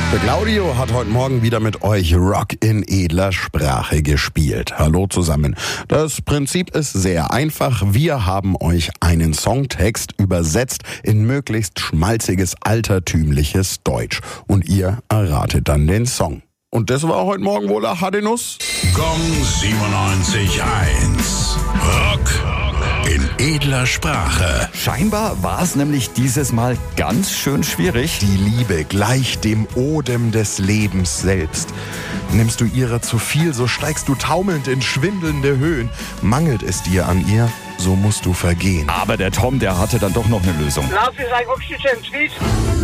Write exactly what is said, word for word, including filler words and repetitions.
Der Claudio hat heute Morgen wieder mit euch Rock in edler Sprache gespielt. Hallo zusammen. Das Prinzip ist sehr einfach. Wir haben euch einen Songtext übersetzt in möglichst schmalziges, altertümliches Deutsch. Und ihr erratet dann den Song. Und das war heute Morgen wohl der Hadenuss? Gong siebenundneunzig Komma eins. Rock in edler Sprache. Scheinbar war es nämlich dieses Mal ganz schön schwierig. Die Liebe gleicht dem Odem des Lebens selbst. Nimmst du ihrer zu viel, so steigst du taumelnd in schwindelnde Höhen. Mangelt es dir an ihr, so musst du vergehen. Aber der Tom, der hatte dann doch noch eine Lösung. Lauf ist ein Oxygen,